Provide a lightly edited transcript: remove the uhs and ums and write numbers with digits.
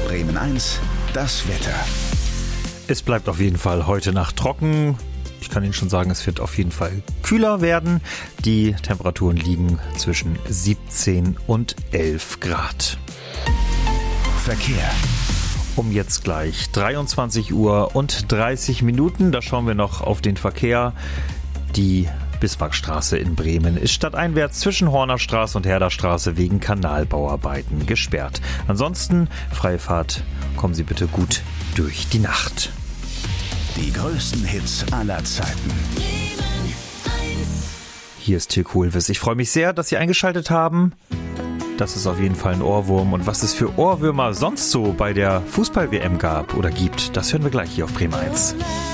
Bremen 1, das Wetter. Es bleibt auf jeden Fall heute Nacht trocken. Ich kann Ihnen schon sagen, es wird auf jeden Fall kühler werden. Die Temperaturen liegen zwischen 17 und 11 Grad. Verkehr. Um jetzt gleich 23 Uhr und 30 Minuten. Da schauen wir noch auf den Verkehr. Die Bismarckstraße in Bremen ist stadteinwärts zwischen Hornerstraße und Herderstraße wegen Kanalbauarbeiten gesperrt. Ansonsten, freie Fahrt, kommen Sie bitte gut durch die Nacht. Die größten Hits aller Zeiten. Hier ist Till Kohlwiss. Ich freue mich sehr, dass Sie eingeschaltet haben. Das ist auf jeden Fall ein Ohrwurm. Und was es für Ohrwürmer sonst so bei der Fußball-WM gab oder gibt, das hören wir gleich hier auf Bremen 1.